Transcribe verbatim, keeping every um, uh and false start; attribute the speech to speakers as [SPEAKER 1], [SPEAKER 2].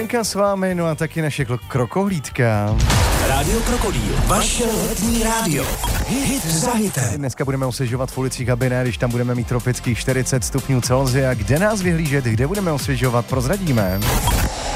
[SPEAKER 1] Lenka s vámi, no a taky naše krokohlídka.
[SPEAKER 2] Rádio Krokodýl, vaše letní rádio. Hit za hitem.
[SPEAKER 1] Dneska budeme osvěžovat v ulicích, aby ne, když tam budeme mít tropických čtyřicet stupňů Celsia. Kde nás vyhlížet, kde budeme osvěžovat, prozradíme.